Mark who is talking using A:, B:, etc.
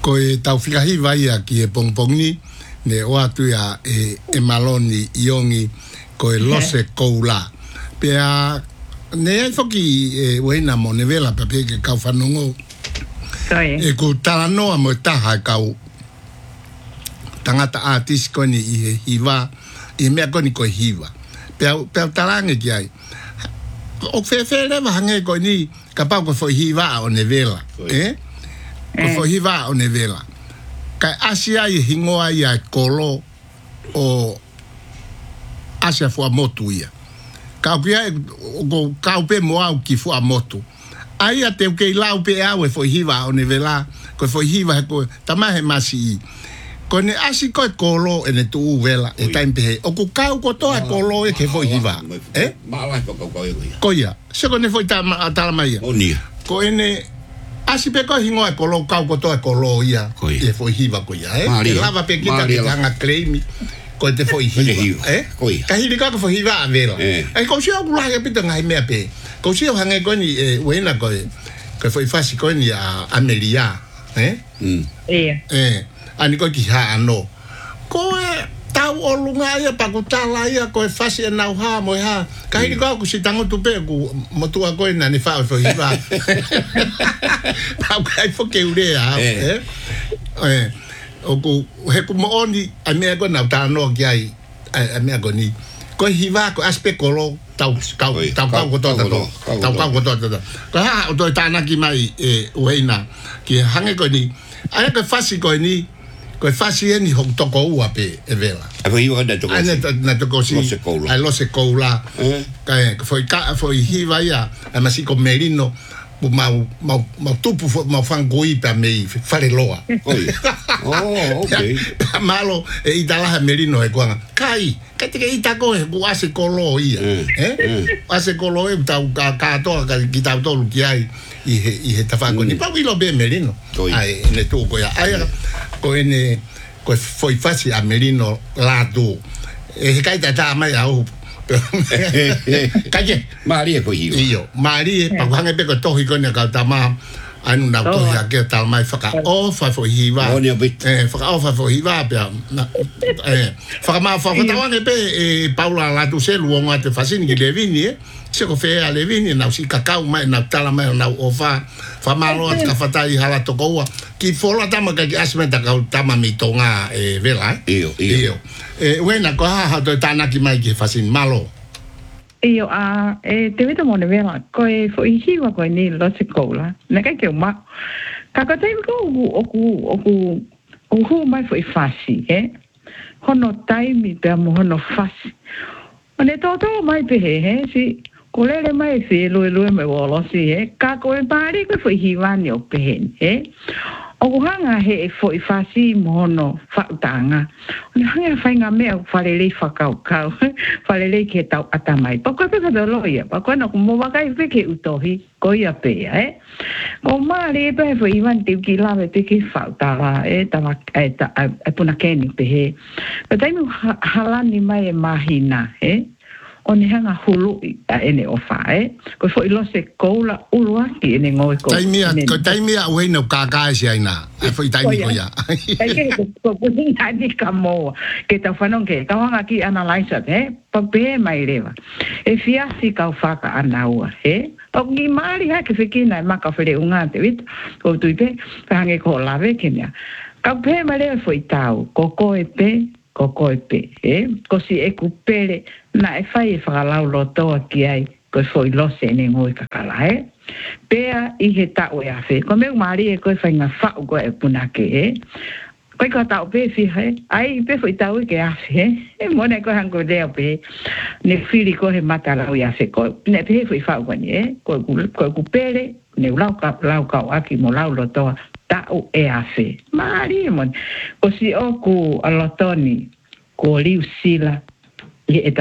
A: ko e tau whikahi vai a ki e pongpongi ne o atu ia e maloni iongi ko e lose koula. Pea ne ai foki e weina mo ne vela pe ke kau whanongo. E ku talanoa mo taha kau tangata artist ko ni i hiva i mea ko ni ko hiva. Pea talange ki ai. O fefele wa hange ko ni ka pau ko foi hiva o ne vela. Ko foi hiva o ne vela. Ka asia i hingoa ia kolo o asia fua motu ia. Kau kia ko kau pe moa ki fua motu. Ai a te ke lau pe au e foi hiva o ne vela. Ko foi hiva ko tamahe masi ko ne asi ko kolo e ne tu vela e taimpe o ku kau ko to kolo e ke foi hiva.
B: Ma ko ia.
A: Ko ia. Se ko ne foi tala mai.
B: Onia.
A: Ko ene asi pe ko hingo e kolo kau ko to kolo ia. E foi hiva ko ia, E lava pe kita ki hanga claim ko te foi hiva.
B: Ko ia.
A: Ka hiri ka foi hiva a vela. Ko si o kula ke pita ngai mea pe. Ko si o hanga ko ni wena ko foi fasi ko ni a Amelia. Ani ko ki ha ano. Ko tau o lunga ia pakutala ia ko fasi na ha mo ha. Ka hiri ko si tango tu pe ku motua ko na ni fa foi hiva. Pau kai fo ke urea. O ku he ku mo oni a mea ko na tano ki ai a mea ko ni. Ko hiva ko aspe kolo tau ko to. Ko ha o to tana ki mai ueina ki hange ko ni. Ai ko fasi ko ni ko fasi ni hong toko ua pe e vela.
B: A foi hiva na toko.
A: Na toko si. Ai lo se koula. Foi hiva ia a masi ko merino mau tupu mau fangoi pa mei fare loa.
B: Okay.
A: Malo e itala merino e kwanga. Kai te ita ko e ku ase kolo ia. Ase kolo e tau ka to ka ki tau to ki ai i he tafango ni pa wilo be merino. Ai ne tu ko ia. Ai ko ene ko foi fasi a merino lado. E kai ta mai au. Kaje
B: Maria ko hiva.
A: Iyo Maria pa hange pe ko tohi ko na ka tama anu na to ya ke tal mai faka ofa fo hiva. Faka ofa fo hiva pe faka ma faka tawane pe Paula la tu se luonga te fasini ki levini se ko fe a levini na si kakau mai na tala mai na ofa fa malo at ka fatai hala to ko ki fola tama ka asmenta ka tama mi tonga vela. Iyo wena ko ha to tana ki mai ki fasin malo.
C: Iyo te vita mo ne vela ko e fo hiwa ko ni lo se kola. Na ka ke ma. Ka ka tai ko o mai fo fasi hono taimi pe mo hono fasi. One to mai pe si ko le mai se lo me wo si ka ko e pari ko fo hiwa ni o pe o hanga he fo fasi mo no fautanga. Ona hanga fainga me fale le fakau fale le ke tau atamai. Pa ko pe do loia, pa ko no mo wa kai fe ke utohi ko ia pe Ko ma le pe fo ivan te ki la pe ke fautala tava puna keni pe Pa tai mo halani mai mahina Oni hanga hulu ene ofa ko fo ilo se koula ulua ki ene ngoi ko
A: taimia we no kaka si aina foi taimi ko ya
C: ko ni ani kamo ke ta fanon ke ka wanga ki analyze pa pe mai leva fia si ka faka anaua o ni mari ha ke fikina ma ka fere unga te vit ko tu pe hange ko la ve kenya ka pe mai le foi tau ko pe ko si e kupere na e fai whakalau lotoa ki ai ko foi lose ne ngoi kakala pea i he tau e awhi ko meu maari ko fai ngā whau ko e punake ko i ka tau pe fi ai pe foi tau ke awhi mone ko hango leo pe ne whiri ko he matalau i awhi ko ne pe foi whau ko ni ko kupere ne lau ka aki mo lau lotoa tau e awhi maari mon ko si oku alotoni ko liu sila